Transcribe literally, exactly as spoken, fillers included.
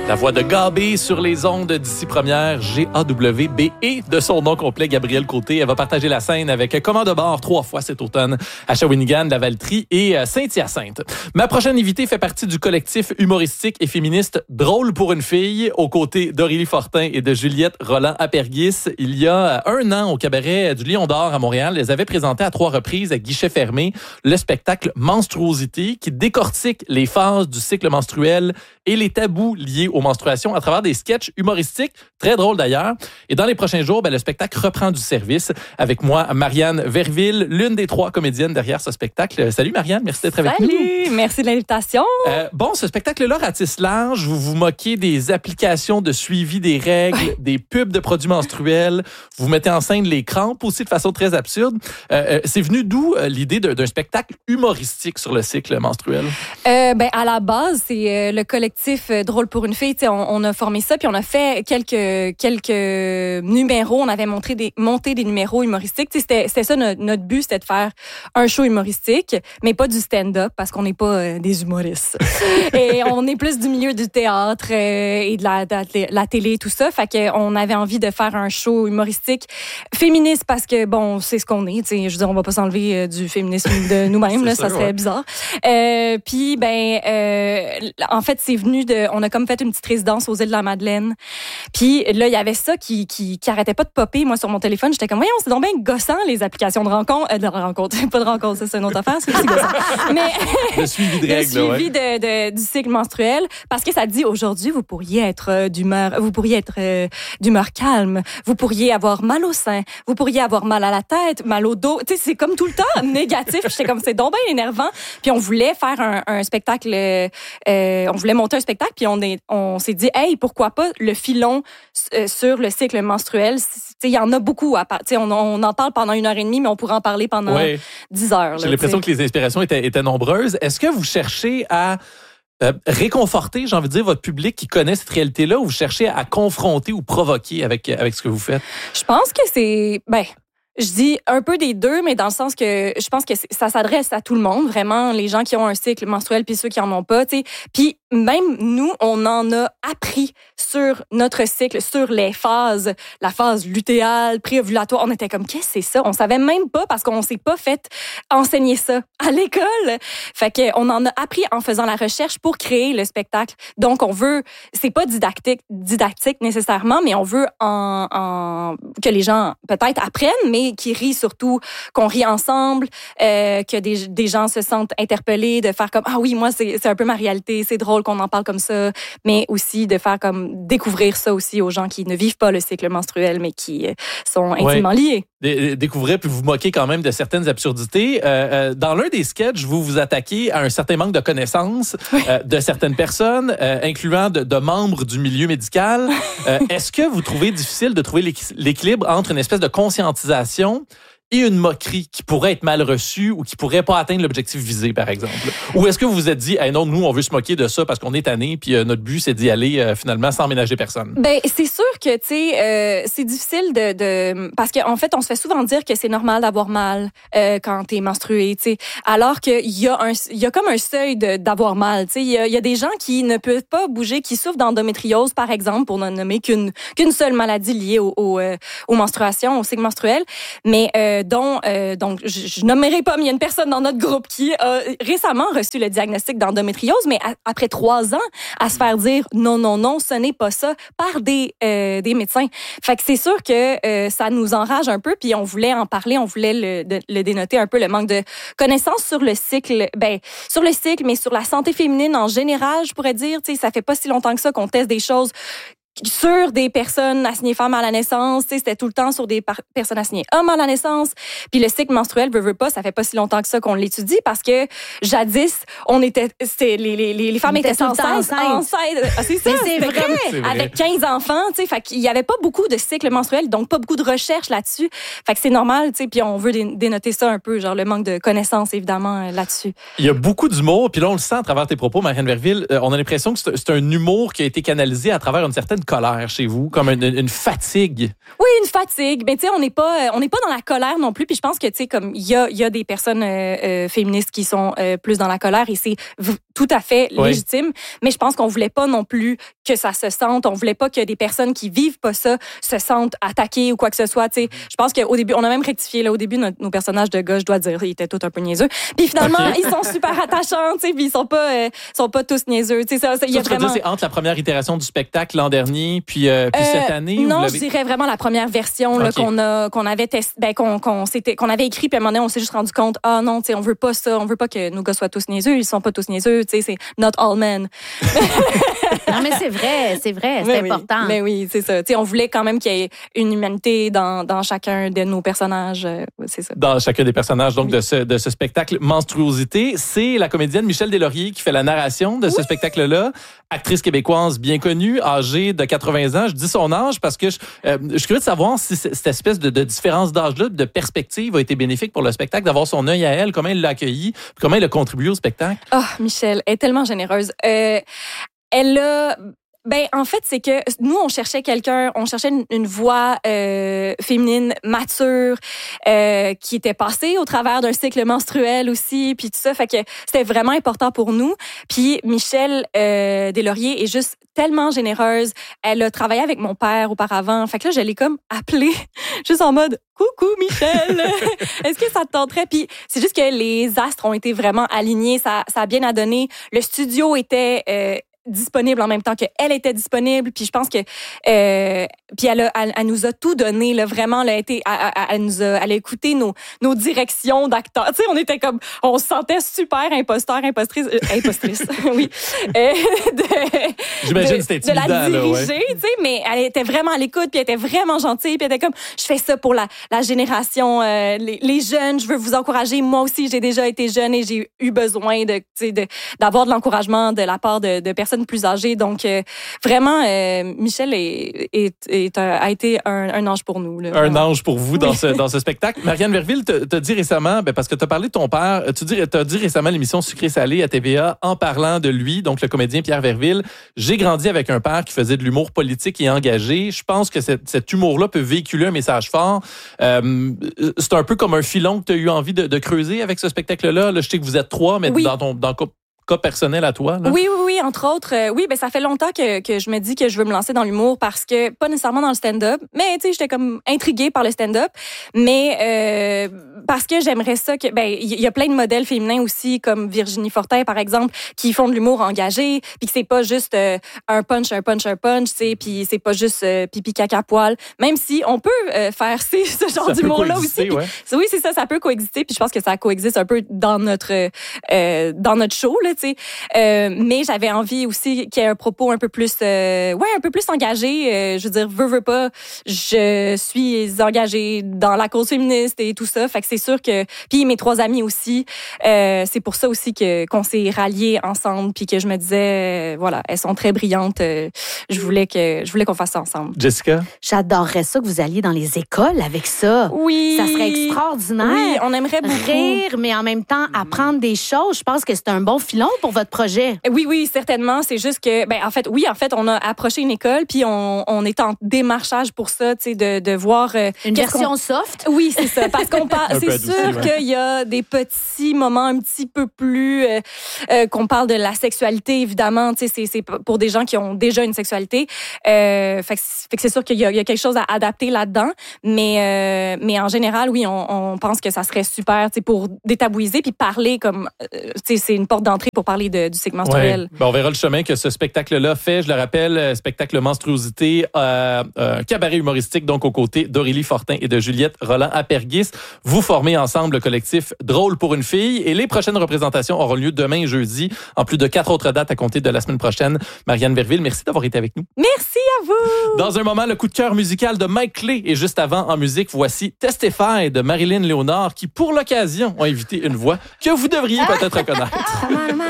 La voix de Gabé sur les ondes d'ici première, G A W B et de son nom complet, Gabrielle Côté. Elle va partager la scène avec Commande de bord trois fois cet automne à Shawinigan, la Valtrie et Saint-Hyacinthe. Ma prochaine invitée fait partie du collectif humoristique et féministe Drôle pour une fille, aux côtés d'Aurélie Fortin et de Juliette Roland-Apergis. Il y a un an, au cabaret du Lion d'Or à Montréal, elles avaient présenté à trois reprises à guichet fermé le spectacle Menstruosité, qui décortique les phases du cycle menstruel et les tabous liés aux menstruations à travers des sketchs humoristiques, très drôles d'ailleurs. Et dans les prochains jours, ben, le spectacle reprend du service. Avec moi, Marianne Verville, l'une des trois comédiennes derrière ce spectacle. Salut Marianne, merci d'être avec Salut, nous. Salut, merci de l'invitation. Euh, bon, ce spectacle-là ratisse large. Vous vous moquez des applications de suivi des règles, des pubs de produits menstruels. Vous mettez en scène les crampes aussi de façon très absurde. Euh, c'est venu d'où euh, l'idée de, d'un spectacle humoristique sur le cycle menstruel? Euh, ben, à la base, c'est euh, le collectif euh, Drôle pour une fille. On, on a formé ça, puis on a fait quelques quelques numéros. On avait montré des, monté des numéros humoristiques. C'était, c'était ça notre, notre but, c'était de faire un show humoristique, mais pas du stand-up, parce qu'on n'est pas euh, des humoristes. Et on est plus du milieu du théâtre euh, et de la, de la télé, tout ça. Fait qu'on avait envie de faire un show humoristique féministe, parce que, bon, c'est ce qu'on est. T'sais. Je veux dire, on va pas s'enlever euh, du féminisme de nous-mêmes, là, ça serait ouais. bizarre. Euh, puis, ben, euh, en fait, c'est venu de... On a comme fait une petite résidence aux îles de la Madeleine. Puis là, il y avait ça qui, qui, qui arrêtait pas de popper, moi, sur mon téléphone. J'étais comme, voyons, c'est donc bien gossant, les applications de rencontre. Euh, de rencontre, pas de rencontre, ça, c'est une autre affaire, c'est aussi gossant. Mais... Le suivi de règles, Le suivi ouais. de, de, du cycle menstruel. Parce que ça dit, aujourd'hui, vous pourriez être euh, d'humeur... Vous pourriez être euh, d'humeur calme. Vous pourriez avoir mal au sein. Vous pourriez avoir mal à la tête, mal au dos. Tu sais, c'est comme tout le temps négatif. J'étais comme, c'est donc bien énervant. Puis on voulait faire un, un spectacle... Euh, on voulait monter un spectacle, puis on, est, on s'est dit, hey, pourquoi pas le filon euh, sur le cycle menstruel? Il y en a beaucoup. À part, on, on en parle pendant une heure et demie, mais on pourrait en parler pendant ouais. dix heures. Là, J'ai l'impression t'sais. que les inspirations étaient, étaient nombreuses. Est-ce que vous cherchez à euh, réconforter, j'ai envie de dire, votre public qui connaît cette réalité-là, ou vous cherchez à confronter ou provoquer avec, avec ce que vous faites? Je pense que c'est... Ben, je dis un peu des deux, mais dans le sens que je pense que ça s'adresse à tout le monde, vraiment, les gens qui ont un cycle menstruel puis ceux qui en ont pas, tu sais. Puis même nous, on en a appris sur notre cycle, sur les phases, la phase lutéale, préovulatoire. On était comme, qu'est-ce que c'est ça? On savait même pas, parce qu'on s'est pas fait enseigner ça à l'école. Fait qu'on en a appris en faisant la recherche pour créer le spectacle. Donc on veut, c'est pas didactique, didactique nécessairement, mais on veut en, en que les gens peut-être apprennent, mais qui rient surtout, qu'on rit ensemble, euh, que des, des gens se sentent interpellés, de faire comme, ah oui, moi, c'est, c'est un peu ma réalité, c'est drôle qu'on en parle comme ça, mais aussi de faire comme, découvrir ça aussi aux gens qui ne vivent pas le cycle menstruel, mais qui sont intimement ouais. liés. Dé- découvrir, puis vous moquez quand même de certaines absurdités. Euh, euh, dans l'un des sketchs, vous vous attaquez à un certain manque de connaissances oui. euh, de certaines personnes, euh, incluant de, de membres du milieu médical. Euh, est-ce que vous trouvez difficile de trouver l'équilibre entre une espèce de conscientisation et une moquerie qui pourrait être mal reçue ou qui pourrait pas atteindre l'objectif visé, par exemple? Ou est-ce que vous vous êtes dit, hey non, nous, on veut se moquer de ça parce qu'on est tannés, puis euh, notre but, c'est d'y aller euh, finalement sans ménager personne? Ben, c'est sûr que, tu sais, euh, c'est difficile de, de... Parce qu'en en fait, on se fait souvent dire que c'est normal d'avoir mal euh, quand t'es menstruée, tu sais. Alors qu'il y a un, il y a comme un seuil de, d'avoir mal, tu sais. Il y a, il y a des gens qui ne peuvent pas bouger, qui souffrent d'endométriose, par exemple, pour ne nommer qu'une, qu'une seule maladie liée au, au, euh, aux menstruations, au cycle menstruel. Mais, euh, dont, euh, donc, je, je nommerai pas, mais il y a une personne dans notre groupe qui a récemment reçu le diagnostic d'endométriose, mais à, après trois ans, à se faire dire non, non, non, ce n'est pas ça, par des, euh, des médecins. Fait que c'est sûr que euh, ça nous enrage un peu, puis on voulait en parler, on voulait le, de, le dénoter un peu, le manque de connaissances sur le cycle, ben, sur le cycle, mais sur la santé féminine en général, je pourrais dire, tu sais, ça fait pas si longtemps que ça qu'on teste des choses sur des personnes assignées femmes à la naissance, tu sais, c'était tout le temps sur des par- personnes assignées hommes à la naissance. Puis le cycle menstruel, veut, veut pas, ça fait pas si longtemps que ça qu'on l'étudie, parce que jadis, on était, c'est les les les femmes étaient enceintes, enceintes. Ah, c'est ça, c'est vrai. Comme, c'est vrai. avec quinze enfants, tu sais, fait qu'il y avait pas beaucoup de cycles menstruels, donc pas beaucoup de recherches là-dessus. Fait que c'est normal, tu sais, puis on veut dénoter ça un peu, genre le manque de connaissances évidemment là-dessus. Il y a beaucoup d'humour, puis là on le sent à travers tes propos, Marianne Verville, euh, on a l'impression que c'est, c'est un humour qui a été canalisé à travers une certaine de colère chez vous, comme une, une fatigue. Oui, une fatigue. Mais tu sais, on n'est pas, on n'est pas dans la colère non plus. Puis je pense que tu sais, comme il y a, il y a des personnes euh, euh, féministes qui sont euh, plus dans la colère et c'est v- tout à fait oui. légitime. Mais je pense qu'on voulait pas non plus que ça se sente. On voulait pas que des personnes qui vivent pas ça se sentent attaquées ou quoi que ce soit. Tu sais, je pense qu'au début, on a même rectifié là. Au début, notre, nos personnages de gars, je dois dire, ils étaient tous un peu niaiseux. Puis finalement, okay. ils sont super attachants. Tu sais, puis ils sont pas, euh, sont pas tous niaiseux. Tu sais, ça, il y a ça, vraiment. Dire, c'est entre la première itération du spectacle l'an dernier, puis, euh, puis euh, cette année. Non, je dirais vraiment la première version là, okay. qu'on a, qu'on avait testé, ben, qu'on, qu'on s'était, qu'on avait écrit, puis à un moment donné, on s'est juste rendu compte, ah non, tu sais, on veut pas ça, on veut pas que nos gars soient tous niaiseux, ils sont pas tous niaiseux, tu sais, c'est not all men. Non, mais c'est vrai, c'est vrai, c'est mais important. Oui, mais oui, c'est ça. Tu sais, on voulait quand même qu'il y ait une humanité dans, dans chacun de nos personnages, euh, c'est ça. Dans chacun des personnages, donc, oui. de ce, de ce spectacle Menstruosité, c'est la comédienne Michèle Deslauriers qui fait la narration de ce oui. spectacle-là, actrice québécoise bien connue, âgée de quatre-vingts ans. Je dis son âge parce que je, euh, je suis curieux de savoir si cette espèce de, de différence d'âge-là, de perspective, a été bénéfique pour le spectacle, d'avoir son œil à elle, comment elle l'a accueilli, comment elle a contribué au spectacle. Ah, oh, Michèle, elle est tellement généreuse. Euh, elle a... Ben en fait c'est que nous on cherchait quelqu'un, on cherchait une, une voix euh, féminine mature euh, qui était passée au travers d'un cycle menstruel aussi, puis tout ça, fait que c'était vraiment important pour nous. Puis Michèle euh, Deslauriers est juste tellement généreuse. Elle a travaillé avec mon père auparavant, fait que là je l'ai comme appelée juste en mode coucou Michèle, est-ce que ça te tenterait? Puis c'est juste que les astres ont été vraiment alignés, ça, ça a bien à donner. Le studio était euh, disponible en même temps qu'elle était disponible, puis je pense que euh, puis elle, a, elle, elle nous a tout donné là, vraiment elle a été elle, elle nous a elle a écouté nos nos directions d'acteurs, tu sais, on était comme on se sentait super imposteur impostrice euh, impostrice oui euh, de, j'imagine de, c'était de la diriger, ouais. tu sais, mais elle était vraiment à l'écoute, puis elle était vraiment gentille, puis elle était comme je fais ça pour la la génération euh, les, les jeunes, je veux vous encourager, moi aussi j'ai déjà été jeune et j'ai eu besoin de tu sais de d'avoir de l'encouragement de la part de, de personnes plus âgées. Donc, euh, vraiment, euh, Michèle est, est, est, euh, a été un, un ange pour nous. Là, un vraiment. Ange pour vous dans, oui. ce, dans ce spectacle. Marianne Verville t'a dit récemment, ben parce que tu as parlé de ton père, tu dis, t'as dit récemment l'émission Sucré-Salé à T V A en parlant de lui, donc le comédien Pierre Verville. J'ai grandi avec un père qui faisait de l'humour politique et engagé. Je pense que cet, cet humour-là peut véhiculer un message fort. Euh, c'est un peu comme un filon que tu as eu envie de, de creuser avec ce spectacle-là. Là, je sais que vous êtes trois, mais oui. dans ton dans cas personnel à toi? Là? Oui, oui, oui, entre autres. Euh, oui, ben ça fait longtemps que, que je me dis que je veux me lancer dans l'humour parce que, pas nécessairement dans le stand-up, mais tu sais, j'étais comme intriguée par le stand-up, mais euh, parce que j'aimerais ça que, ben il y a plein de modèles féminins aussi, comme Virginie Fortin, par exemple, qui font de l'humour engagé, puis que c'est pas juste euh, un punch, un punch, un punch, tu sais, puis c'est pas juste euh, pipi, caca, poil, même si on peut euh, faire ces, ce genre d'humour-là aussi. Ouais. Puis, oui, c'est ça, ça peut coexister, puis je pense que ça coexiste un peu dans notre, euh, dans notre show, là, tu sais. Euh, mais j'avais envie aussi qu'il y ait un propos un peu plus, euh, ouais, un peu plus engagé. Euh, je veux dire, veux, veux pas, je suis engagée dans la cause féministe et tout ça. Fait que c'est sûr que, puis mes trois amis aussi, euh, c'est pour ça aussi que qu'on s'est ralliés ensemble, puis que je me disais, euh, voilà, elles sont très brillantes. Euh, je voulais que, je voulais qu'on fasse ça ensemble. Jessica, j'adorerais ça que vous alliez dans les écoles avec ça. Oui, ça serait extraordinaire. Oui, on aimerait beaucoup rire, mais en même temps apprendre des choses. Je pense que c'est un bon filon pour votre projet. Oui, oui, certainement. C'est juste que, ben, en fait, oui, en fait, on a approché une école, puis on, on est en démarchage pour ça, tu sais, de, de voir. Euh, une version soft? Oui, c'est ça. Parce qu'on parle, c'est sûr ouais. qu'il y a des petits moments un petit peu plus, euh, euh, qu'on parle de la sexualité, évidemment, tu sais, c'est, c'est pour des gens qui ont déjà une sexualité. Euh, fait, que, fait que c'est sûr qu'il y a, il y a quelque chose à adapter là-dedans. Mais, euh, mais en général, oui, on, on pense que ça serait super, tu sais, pour détabouiser puis parler comme, euh, tu sais, c'est une porte d'entrée pour parler de, du cycle menstruel. Ouais. Ben, on verra le chemin que ce spectacle-là fait. Je le rappelle, spectacle Menstruosité, euh, euh, cabaret humoristique, donc aux côtés d'Aurélie Fortin et de Juliette Roland-Apergis. Vous formez ensemble le collectif Drôle pour une fille et les prochaines représentations auront lieu demain et jeudi, en plus de quatre autres dates à compter de la semaine prochaine. Marianne Verville, merci d'avoir été avec nous. Merci à vous! Dans un moment, le coup de cœur musical de Mike Clay et juste avant, en musique, voici Testify de Marilyn Léonard qui, pour l'occasion, ont invité une voix que vous devriez peut-être reconnaître.